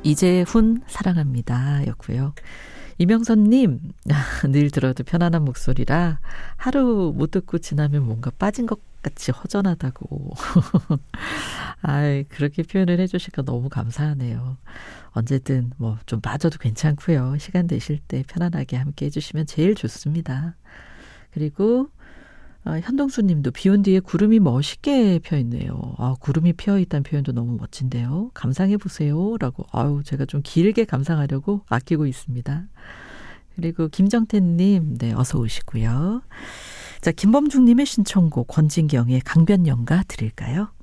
이재훈 사랑합니다 였고요. 이명선님, 늘 들어도 편안한 목소리라 하루 못 듣고 지나면 뭔가 빠진 것 같이 허전하다고. 아이, 그렇게 표현을 해주시니까 너무 감사하네요. 언제든 뭐 좀 빠져도 괜찮고요. 시간 되실 때 편안하게 함께 해주시면 제일 좋습니다. 그리고 현동수 님도 비 온 뒤에 구름이 멋있게 펴있네요. 구름이 펴있다는 표현도 너무 멋진데요. 감상해보세요. 라고. 제가 좀 길게 감상하려고 아끼고 있습니다. 그리고 김정태님, 네, 어서 오시고요. 자, 김범중님의 신청곡 권진경의 강변연가 드릴까요?